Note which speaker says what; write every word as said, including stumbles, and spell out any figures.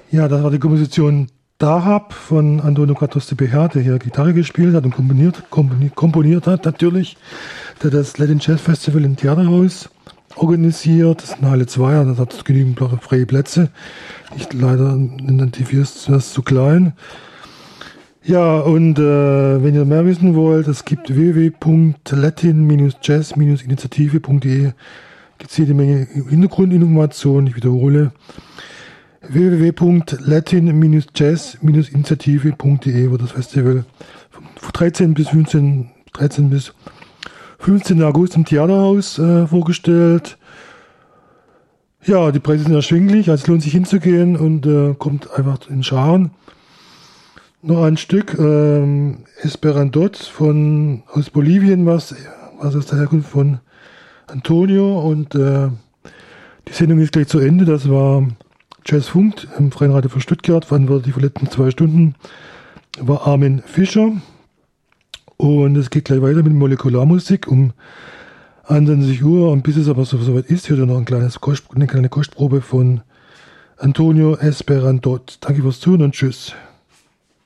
Speaker 1: Ja, das war die Komposition Dahab von Antonio Carlos de Bejar, der hier Gitarre gespielt hat und komponiert, komponiert, komponiert hat natürlich. Der das Latin Jazz Festival im Theaterhaus organisiert. Das ist eine Halle zwei, also das hat genügend freie Plätze. Ich leider in die vier ist das zu klein. Ja, und äh, wenn ihr mehr wissen wollt, es gibt w w w punkt latin jazz initiative punkt d e. Gibt es jede Menge Hintergrundinformationen. Ich wiederhole. w w w punkt latin jazz initiative punkt d e, wo das Festival vom dreizehn bis fünfzehn, dreizehn bis fünfzehnten August im Theaterhaus äh, vorgestellt. Ja, die Preise sind erschwinglich, also es lohnt sich hinzugehen und äh, kommt einfach in Scharen. Noch ein Stück, ähm, Esperandot von, aus Bolivien, was, was aus der Herkunft von Antonio, und äh, die Sendung ist gleich zu Ende. Das war Jazzfunk im Freien Radio von Stuttgart, verantwortlich für die letzten zwei Stunden war Armin Fischer, und es geht gleich weiter mit Molekularmusik um einundzwanzig Uhr, und bis es aber so, so weit ist, hört ihr noch ein kleines Kost, eine kleine Kostprobe von Antonio Esperandot. Danke fürs Zuhören und tschüss.